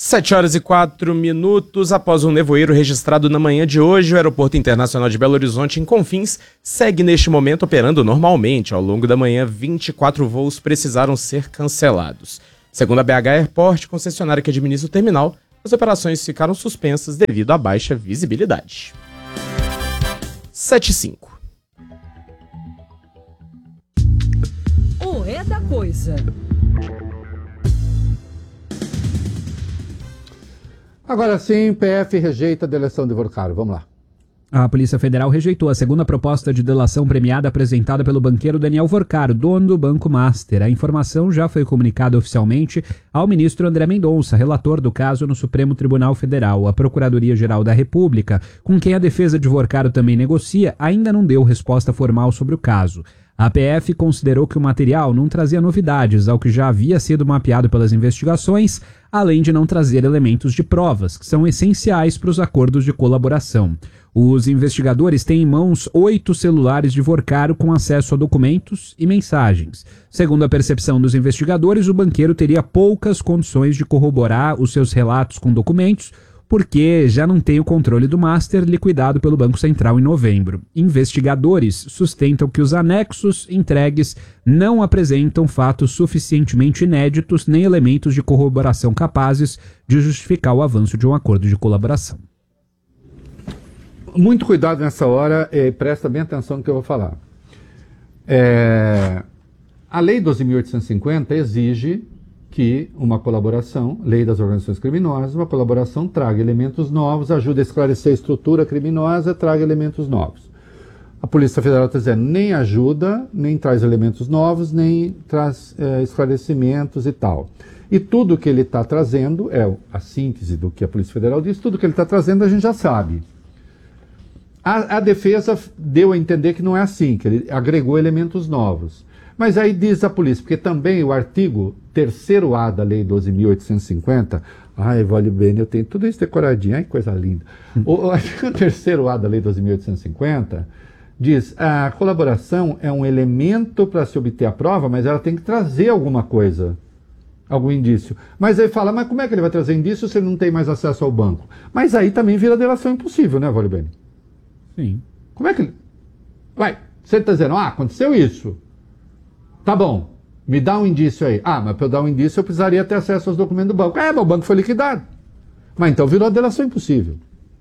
7h04. Após um nevoeiro registrado na manhã de hoje, o Aeroporto Internacional de Belo Horizonte, em Confins, segue neste momento operando normalmente. Ao longo da manhã, 24 voos precisaram ser cancelados. Segundo a BH Airport, concessionária que administra o terminal, as operações ficaram suspensas devido à baixa visibilidade. 7h05. O É da Coisa. Agora sim, PF rejeita a delação de Vorcaro. Vamos lá. A Polícia Federal rejeitou a segunda proposta de delação premiada apresentada pelo banqueiro Daniel Vorcaro, dono do Banco Master. A informação já foi comunicada oficialmente ao ministro André Mendonça, relator do caso no Supremo Tribunal Federal. A Procuradoria-Geral da República, com quem a defesa de Vorcaro também negocia, ainda não deu resposta formal sobre o caso. A PF considerou que o material não trazia novidades ao que já havia sido mapeado pelas investigações, além de não trazer elementos de provas, que são essenciais para os acordos de colaboração. Os investigadores têm em mãos 8 celulares de Vorcaro com acesso a documentos e mensagens. Segundo a percepção dos investigadores, o banqueiro teria poucas condições de corroborar os seus relatos com documentos, porque já não tem o controle do Master liquidado pelo Banco Central em novembro. Investigadores sustentam que os anexos entregues não apresentam fatos suficientemente inéditos nem elementos de corroboração capazes de justificar o avanço de um acordo de colaboração. Muito cuidado nessa hora e presta bem atenção no que eu vou falar. A Lei 12.850 exige que uma colaboração, Lei das Organizações Criminosas, uma colaboração traga elementos novos, ajude a esclarecer a estrutura criminosa, traga elementos novos. A Polícia Federal está dizendo, nem ajuda, nem traz elementos novos, nem traz esclarecimentos e tal. E tudo que ele está trazendo, a síntese do que a Polícia Federal diz, tudo que ele está trazendo a gente já sabe. A defesa deu a entender que não é assim, que ele agregou elementos novos. Mas aí diz a polícia, porque também o artigo 3º-A da Lei 12.850, vale bem, eu tenho tudo isso decoradinho, coisa linda. O artigo 3º-A da Lei 12.850 diz, a colaboração é um elemento para se obter a prova, mas ela tem que trazer alguma coisa, algum indício. Mas aí fala, mas como é que ele vai trazer indício se ele não tem mais acesso ao banco? Mas aí também vira delação impossível, né, Vale bem? Sim. Como é que ele... Você está dizendo, aconteceu isso. Tá bom, me dá um indício aí. Mas para eu dar um indício eu precisaria ter acesso aos documentos do banco. Mas o banco foi liquidado. Mas então virou a delação impossível.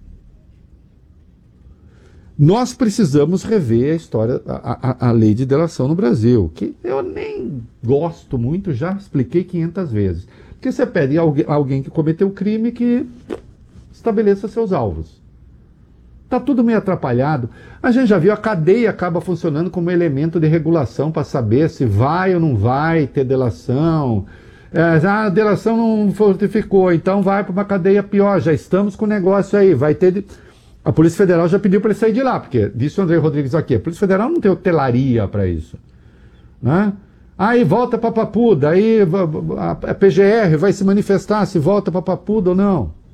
Nós precisamos rever a história, a lei de delação no Brasil, que eu nem gosto muito, já expliquei 500 vezes. Porque você pede alguém que cometeu crime que estabeleça seus alvos. Está tudo meio atrapalhado. A gente já viu, a cadeia acaba funcionando como elemento de regulação para saber se vai ou não vai ter delação. A delação não fortificou, então vai para uma cadeia pior. Já estamos com o negócio aí. Vai ter... A Polícia Federal já pediu para ele sair de lá, porque disse o André Rodrigues aqui, a Polícia Federal não tem hotelaria para isso. Né? Aí volta para Papuda, aí a PGR vai se manifestar se volta para Papuda ou não.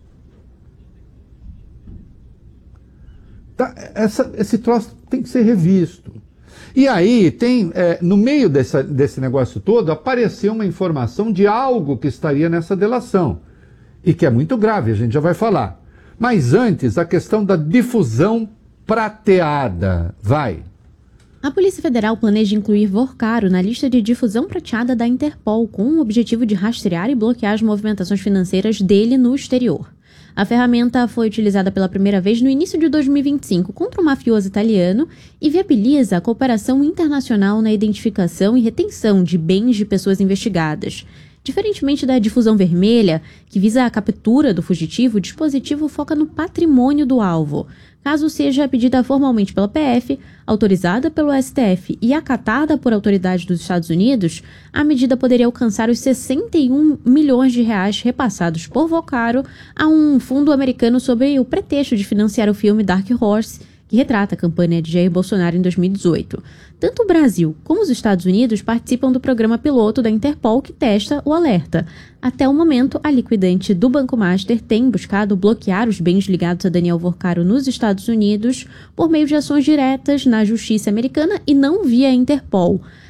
Esse troço tem que ser revisto. E aí, no meio desse negócio todo, apareceu uma informação de algo que estaria nessa delação. E que é muito grave, a gente já vai falar. Mas antes, a questão da difusão prateada. A Polícia Federal planeja incluir Vorcaro na lista de difusão prateada da Interpol, com o objetivo de rastrear e bloquear as movimentações financeiras dele no exterior. A ferramenta foi utilizada pela primeira vez no início de 2025 contra um mafioso italiano e viabiliza a cooperação internacional na identificação e retenção de bens de pessoas investigadas. Diferentemente da difusão vermelha, que visa a captura do fugitivo, o dispositivo foca no patrimônio do alvo. Caso seja pedida formalmente pela PF, autorizada pelo STF e acatada por autoridades dos Estados Unidos, a medida poderia alcançar os 61 milhões de reais repassados por Vorcaro a um fundo americano sob o pretexto de financiar o filme Dark Horse, que retrata a campanha de Jair Bolsonaro em 2018. Tanto o Brasil como os Estados Unidos participam do programa piloto da Interpol que testa o alerta. Até o momento, a liquidante do Banco Master tem buscado bloquear os bens ligados a Daniel Vorcaro nos Estados Unidos por meio de ações diretas na justiça americana e não via Interpol.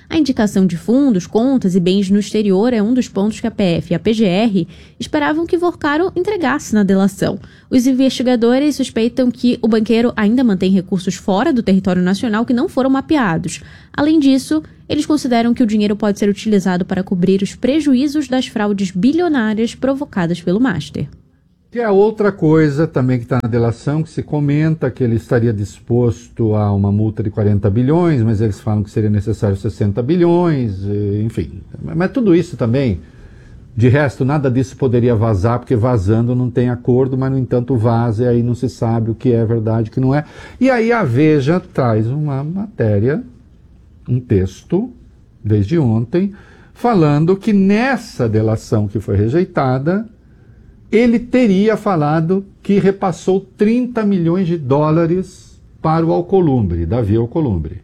A indicação de fundos, contas e bens no exterior é um dos pontos que a PF e a PGR esperavam que Vorcaro entregasse na delação. Os investigadores suspeitam que o banqueiro ainda mantém recursos fora do território nacional que não foram mapeados. Além disso, eles consideram que o dinheiro pode ser utilizado para cobrir os prejuízos das fraudes bilionárias provocadas pelo Master. E a outra coisa também que está na delação, que se comenta que ele estaria disposto a uma multa de 40 bilhões, mas eles falam que seria necessário 60 bilhões, enfim. Mas tudo isso também, de resto, nada disso poderia vazar, porque vazando não tem acordo, mas no entanto vaza e aí não se sabe o que é verdade e o que não é. E aí a Veja traz uma matéria, um texto, desde ontem, falando que nessa delação que foi rejeitada, ele teria falado que repassou 30 milhões de dólares para o Alcolumbre, Davi Alcolumbre.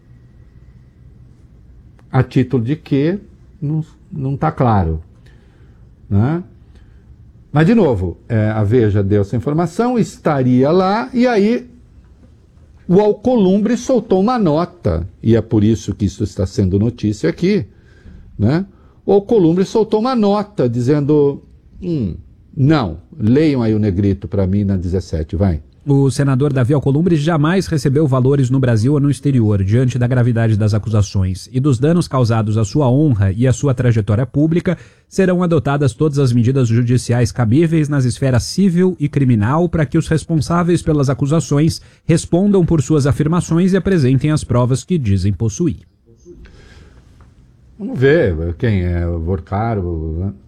A título de quê? Não está claro. Né? Mas, de novo, a Veja deu essa informação, estaria lá, e aí o Alcolumbre soltou uma nota, e é por isso que isso está sendo notícia aqui, né? O Alcolumbre soltou uma nota dizendo... Não, leiam aí o negrito para mim na 17, vai. O senador Davi Alcolumbre jamais recebeu valores no Brasil ou no exterior, diante da gravidade das acusações e dos danos causados à sua honra e à sua trajetória pública, serão adotadas todas as medidas judiciais cabíveis nas esferas civil e criminal para que os responsáveis pelas acusações respondam por suas afirmações e apresentem as provas que dizem possuir. Vamos ver quem é o Vorcaro, né?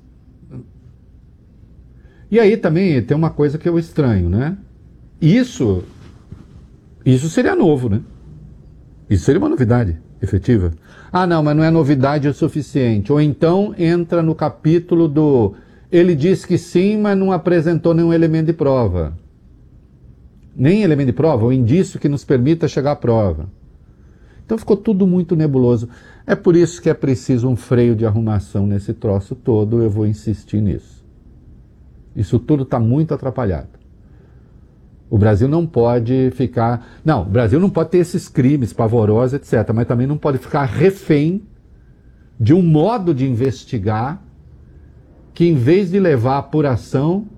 E aí também tem uma coisa que eu estranho, né? Isso seria novo, né? Isso seria uma novidade efetiva. Ah, não, mas não é novidade o suficiente. Ou então entra no capítulo do... Ele disse que sim, mas não apresentou nenhum elemento de prova. Nem elemento de prova, ou indício que nos permita chegar à prova. Então ficou tudo muito nebuloso. É por isso que é preciso um freio de arrumação nesse troço todo, eu vou insistir nisso. Isso tudo está muito atrapalhado. O Brasil não pode ficar... Não, o Brasil não pode ter esses crimes pavorosos, etc. Mas também não pode ficar refém de um modo de investigar que, em vez de levar à apuração,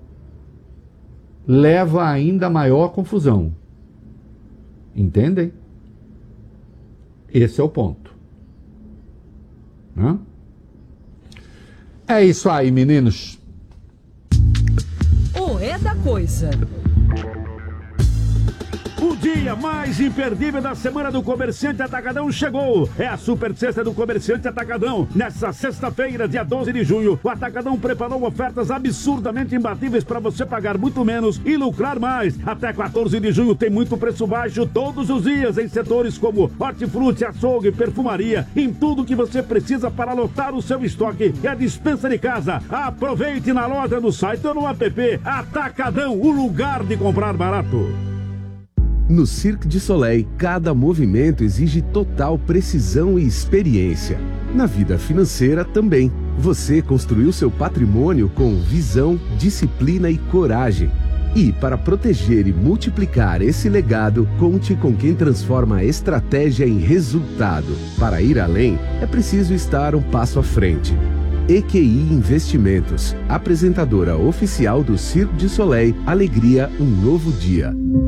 leva ainda maior confusão. Entendem? Esse é o ponto. Hã? É isso aí, meninos. O É da Coisa. O dia mais imperdível da semana do Comerciante Atacadão chegou. É a Super Sexta do Comerciante Atacadão. Nessa sexta-feira, dia 12 de junho, o Atacadão preparou ofertas absurdamente imbatíveis para você pagar muito menos e lucrar mais. Até 14 de junho tem muito preço baixo todos os dias em setores como hortifruti, açougue, perfumaria, em tudo que você precisa para lotar o seu estoque e a despensa de casa. Aproveite na loja, no site ou no app. Atacadão, o lugar de comprar barato. No Cirque du Soleil, cada movimento exige total precisão e experiência. Na vida financeira também. Você construiu seu patrimônio com visão, disciplina e coragem. E para proteger e multiplicar esse legado, conte com quem transforma a estratégia em resultado. Para ir além, é preciso estar um passo à frente. EQI Investimentos, apresentadora oficial do Cirque du Soleil, Alegria, um novo dia.